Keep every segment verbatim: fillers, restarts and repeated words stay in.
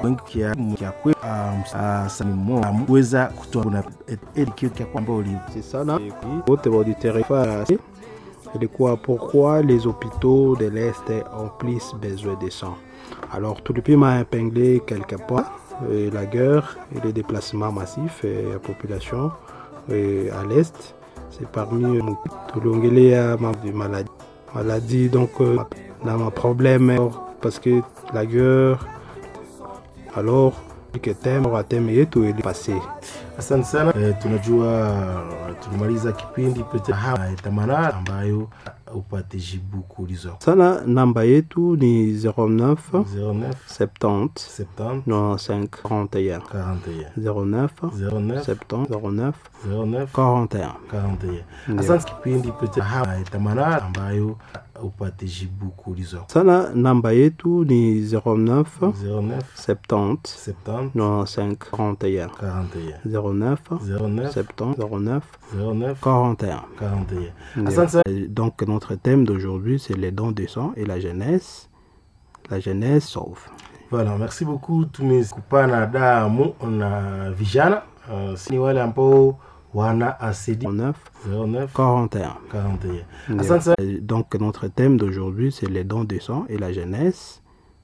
kia kia kwe sanimo kuweza kutoa kuna edikio kia kwamba uli c'est ça là wote wa du territoire et quoi pourquoi les hôpitaux de l'Est ont plus besoin de sang. Alors tout le pays m'a épinglé quelque part et la guerre et les déplacements massifs et la population et à l'Est, c'est parmi tout l'ongélé à ma maladie maladie donc euh, dans un problème parce que la guerre alors que thème wa thème yetu ili passé. Asante sana. E, tunajua tulimaliza kipindi pete hapa Tamana ambayo upate jibu kuulizo. Sana namba yetu ni zéro neuf zéro neuf soixante soixante quatre-vingt-quinze quarante et un quarante et un zéro neuf zéro neuf soixante zéro neuf zéro neuf quarante et un quarante et un. Asante kipindi pete hapa Tamana ambayo upate jibu kuulizo. Sana namba yetu ni zéro neuf zéro neuf soixante soixante quatre-vingt-quinze quarante et un quarante et un zéro neuf zéro neuf soixante zéro neuf zéro neuf quarante et un quarante et un. Asante. Donc notre thème d'aujourd'hui c'est les dons de sang et la jeunesse. La jeunesse sauve. Voilà, merci beaucoup. Tumekupana damu na vijana uh, si wale ambao wana asidi neuf zéro neuf quarante et un quarante et un. Asante. Donc notre thème d'aujourd'hui c'est les dons de sang et la jeunesse.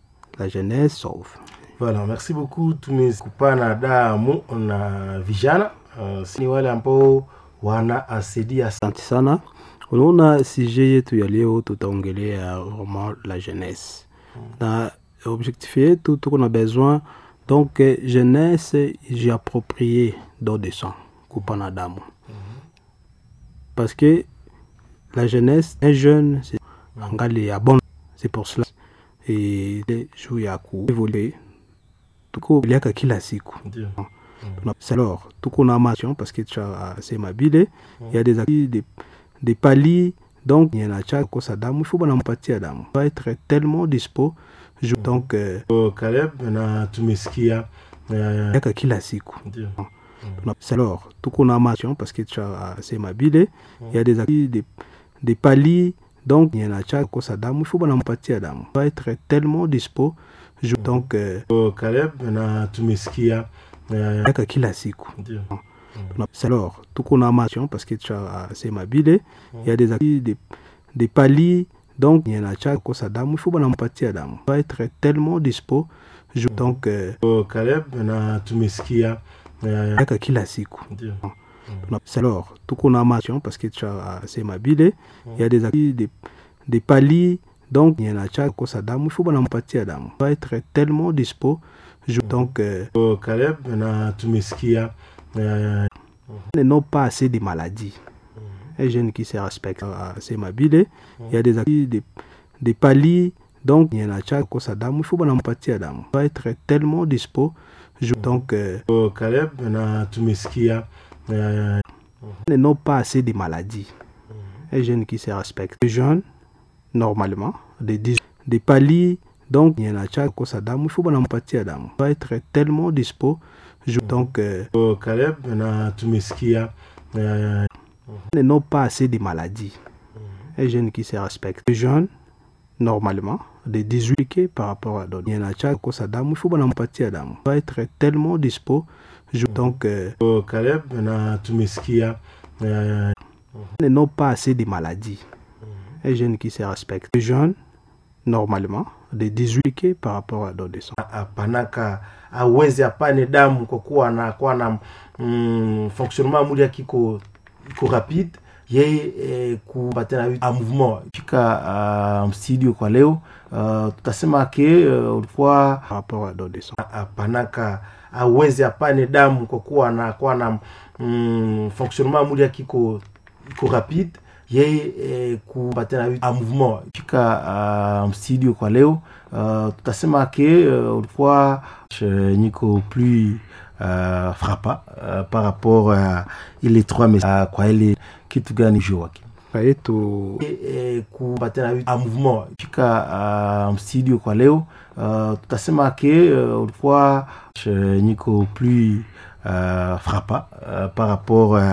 La jeunesse sauve. Voilà, merci beaucoup. Tumekupana damu na vijana uh, si wale ambao wana asidi. Asante sana. Unaona sujet yetu ya leo tutaongelea vraiment la jeunesse. Mm. Na objectif yetu tuko na besoin donc jeunesse j'ai approprié don de sang kupana damu. Mm -hmm. Parce que la jeunesse un jeune c'est mm. angali ya bon c'est pour cela et les jours ya ku évoluer tuko biliaka kila siku. Mm. Alors tuko na mation parce que tu as c'est mabile il mm. y a des activités des des paliers donc il y en a chaque kosa damu il faut bana mpatia damu va être tellement dispo je, mm. donc euh, oh, Caleb na tumesikia yaka kila siku ndio mm. alors tuko na mation parce que tu as c'est mabile mm. il y a des activités des, des paliers donc il y en a chaque kosa damu il faut bana mpatia damu va être tellement dispo je, mm. donc euh, oh, Caleb na tumesikia yaka kila siku ndio. Alors, tout qu'on a mation parce que tu as c'est mabile, il y a des activités des, des paliers donc il y en a chaque kosa damu il faut bana mpatia damu va être tellement dispo je, donc euh, oh, Caleb na tumesikia yaka kila siku ndio. Alors, tout qu'on a mation parce que tu as c'est mabile, il y a des activités des, des paliers donc il y en a chaque kosa damu il faut bana mpatia damu va être tellement dispo je, donc euh, oh, Caleb na tumesikia Euh, mm-hmm. n'ont pas assez de maladies. Mm-hmm. Un jeune qui se respecte, euh, c'est mabile. Mm-hmm. Il y a des activités, des, des paliers, donc il y en a chaque kosa damu, il faut bana mpatia damu. Va être tellement dispo, je, mm-hmm. donc euh, oh, Caleb na tumesikia euh, mm-hmm. n'ont pas assez de maladies. Mm-hmm. Un jeune qui se respecte. Les jeunes, normalement, des, des paliers, donc il y en a chaque kosa damu, il faut bana mpatia damu. Va être tellement dispo. Je, donc euh, oh, Caleb na tumesikia euh, mm-hmm. n'ont pas assez de maladies. Mm-hmm. Un jeune qui se respecte. Les jeunes, normalement, des dix-huit par rapport à d'autres. Il y en a chaque kosa damu, il faut bana mpatia damu. Va être tellement dispo. Je, mm-hmm. donc euh, oh, Caleb na tumesikia euh, mm-hmm. n'ont pas assez de maladies. Mm-hmm. Un jeune qui se respecte. Les jeunes, normalement, des dix-huit par rapport à d'autres. Panaka aweze apane damu kwa kuwa na kwa na mm, fonctionnement mwili yake iko iko rapide yeye eh, kupatana a mouvement fika uh, studio kwa leo uh, tutasema ke uh, ulikuwa rapport à d'autres. Panaka aweze apane damu kwa kuwa na kwa na mm, fonctionnement mwili yake iko iko rapide yeye eh, kupatana a mouvement fika uh, studio kwa leo uh, tutasema ke uh, ulikuwa niko plus uh, frappa uh, par rapport à uh, ile trois messages uh, kwa ile kitu gani joaki kaetu e, e, kupatana a mouvement fika uh, studio kwa leo uh, tutasema ke uh, ulikuwa niko plus uh, frappa uh, par rapport à uh,